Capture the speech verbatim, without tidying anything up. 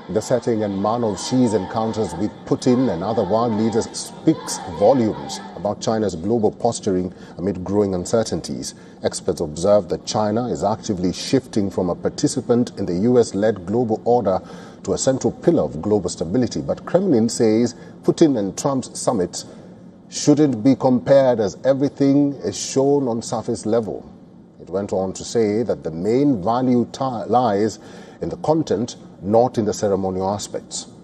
The setting and manner of Xi's encounters with Putin and other world leaders speaks volumes about China's global posturing amid growing uncertainties. Experts observe that China is actively shifting from a participant in the U S-led global order to a central pillar of global stability. But Kremlin says Putin and Trump's summit shouldn't be compared as everything is shown on surface level. It went on to say that the main value lies in the content, not in the ceremonial aspects.